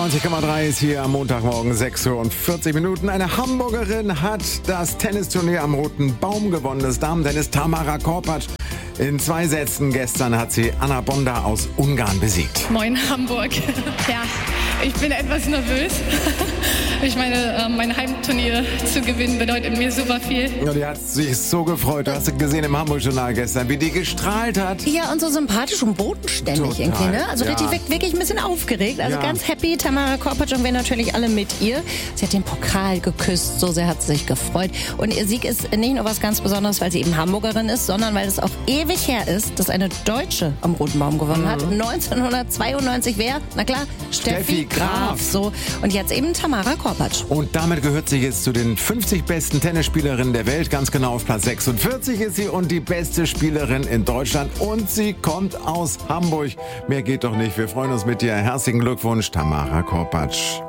94,3 ist hier am Montagmorgen 6:40 Uhr. Eine Hamburgerin hat das Tennisturnier am Roten Baum gewonnen. Das Damen-Tennis Tamara Korpatsch. In 2 Sätzen gestern hat sie Anna Bonda aus Ungarn besiegt. Moin Hamburg. Ja, ich bin etwas nervös. Ich meine, mein Heimturnier zu gewinnen bedeutet mir super viel. Ja, die hat sich so gefreut. Du hast gesehen im Hamburg-Journal gestern, wie die gestrahlt hat. Ja, und so sympathisch und bodenständig irgendwie, ne? Also ja. richtig, wirklich ein bisschen aufgeregt. Also Ja. ganz happy. Tamara Korpatsch und wir natürlich alle mit ihr. Sie hat den Pokal geküsst, so sehr hat sie sich gefreut. Und ihr Sieg ist nicht nur was ganz Besonderes, weil sie eben Hamburgerin ist, sondern weil es auch ewig her ist, dass eine Deutsche am Roten Baum gewonnen hat. 1992 wer? Na klar, Steffi Graf. So. Und jetzt eben Tamara Korpatsch. Und damit gehört sie jetzt zu den 50 besten Tennisspielerinnen der Welt. Ganz genau auf Platz 46 ist sie und die beste Spielerin in Deutschland. Und sie kommt aus Hamburg. Mehr geht doch nicht. Wir freuen uns mit dir. Herzlichen Glückwunsch, Tamara Korpatsch.